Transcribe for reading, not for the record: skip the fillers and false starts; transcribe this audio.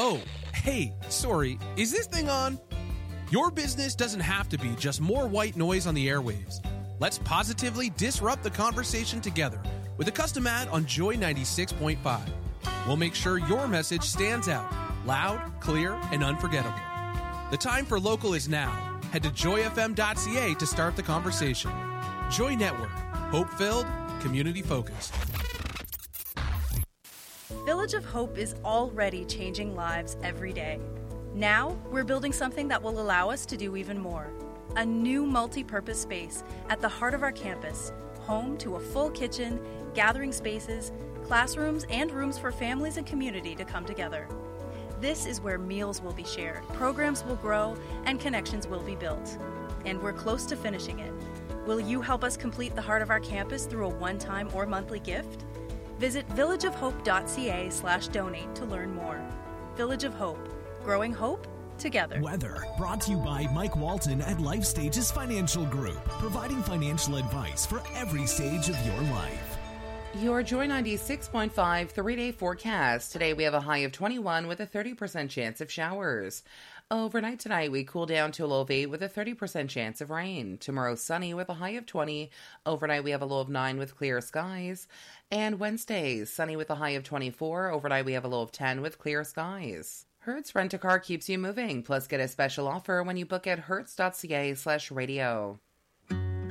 Oh, hey, sorry, is this thing on? Your business doesn't have to be just more white noise on the airwaves. Let's positively disrupt the conversation together with a custom ad on Joy 96.5. We'll make sure your message stands out, loud, clear, and unforgettable. The time for local is now. Head to joyfm.ca to start the conversation. Joy Network, hope-filled, community-focused. Village of Hope is already changing lives every day. Now, we're building something that will allow us to do even more. A new multi-purpose space at the heart of our campus, home to a full kitchen, gathering spaces, classrooms, and rooms for families and community to come together. This is where meals will be shared, programs will grow, and connections will be built. And we're close to finishing it. Will you help us complete the heart of our campus through a one-time or monthly gift? Visit villageofhope.ca/donate to learn more. Village of Hope, growing hope together. Weather brought to you by Mike Walton at Life Stages Financial Group, providing financial advice for every stage of your life. Your Joy 96.5 three-day forecast. Today we have a high of 21 with a 30% chance of showers. Overnight tonight, we cool down to a low of 8 with a 30% chance of rain. Tomorrow, sunny with a high of 20. Overnight, we have a low of 9 with clear skies. And Wednesday, sunny with a high of 24. Overnight, we have a low of 10 with clear skies. Hertz Rent-A-Car keeps you moving. Plus, get a special offer when you book at hertz.ca/radio.